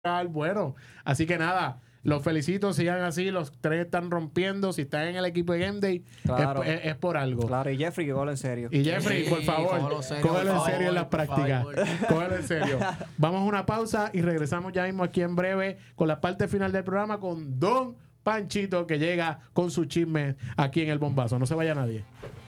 bueno. Así que nada, los felicito, sigan así, los tres están rompiendo. Si están en el equipo de Game Day, Claro. es por algo. Claro, y Jeffrey, que cógelo en serio. Y Jeffrey, por favor, cógelo en serio en las prácticas. Cógelo en serio. Vamos a una pausa y regresamos ya mismo aquí en breve con la parte final del programa con Don Panchito, que llega con su chisme aquí en El Bombazo. No se vaya nadie.